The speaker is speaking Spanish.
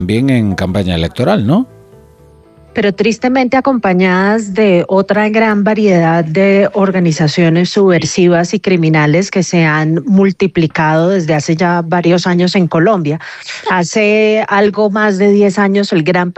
También en campaña electoral, ¿no? Pero tristemente acompañadas de otra gran variedad de organizaciones subversivas y criminales que se han multiplicado desde hace ya varios años en Colombia. Hace algo más de 10 años el gran